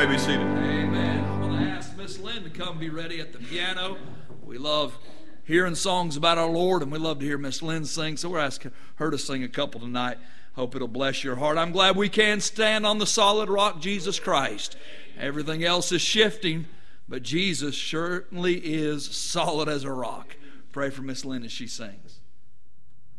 be seated. Amen. I'm going to ask Miss Lynn to come be ready at the piano. We love hearing songs about our Lord, and we love to hear Miss Lynn sing, so we're asking her to sing a couple tonight. Hope it'll bless your heart. I'm glad we can stand on the solid rock, Jesus Christ. Everything else is shifting, but Jesus certainly is solid as a rock. Pray for Miss Lynn as she sings.